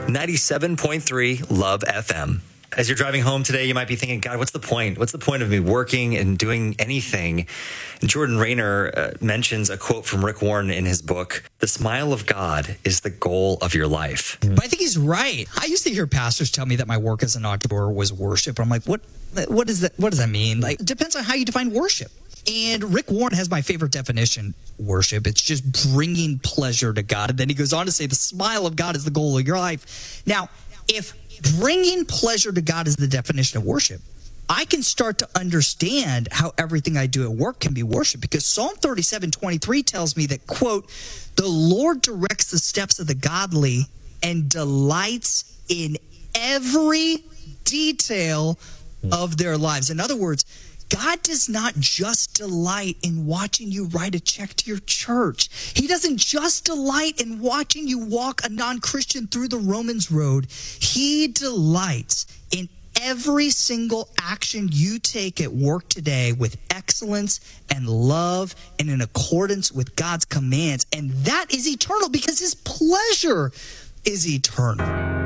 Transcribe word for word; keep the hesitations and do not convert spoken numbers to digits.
ninety-seven point three Love F M. As you're driving home today, you might be thinking, God, what's the point? What's the point of me working and doing anything? And Jordan Rayner uh, mentions a quote from Rick Warren in his book, "The smile of God is the goal of your life." But I think he's right. I used to hear pastors tell me that my work as an entrepreneur was worship. I'm like, what, what, is that, what does that mean? Like, it depends on how you define worship. And Rick Warren has my favorite definition, worship. It's just bringing pleasure to God. And then he goes on to say, the smile of God is the goal of your life. Now, if bringing pleasure to God is the definition of worship, I can start to understand how everything I do at work can be worship, because Psalm thirty-seven twenty-three tells me that, quote, the Lord directs the steps of the godly and delights in every detail of their lives. In other words, God does not just delight in watching you write a check to your church. He doesn't just delight in watching you walk a non-Christian through the Romans road. He delights in every single action you take at work today with excellence and love and in accordance with God's commands. And that is eternal because his pleasure is eternal.